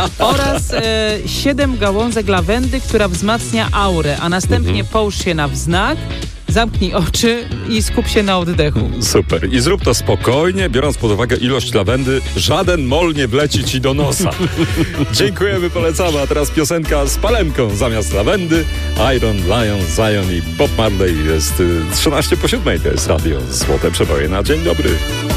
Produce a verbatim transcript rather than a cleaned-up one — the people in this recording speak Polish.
oraz e, siedem gałązek lawendy, która wzmacnia aurę, a następnie Mhm. połóż się na wznak, zamknij oczy i skup się na oddechu. Super. I zrób to spokojnie, biorąc pod uwagę ilość lawendy. Żaden mol nie wleci ci do nosa. Dziękujemy, polecamy. A teraz piosenka z palemką zamiast lawendy. Iron Lion, Zion i Bob Marley. Jest y, trzynaście po siódmej. To jest radio Złote Przeboje na dzień dobry.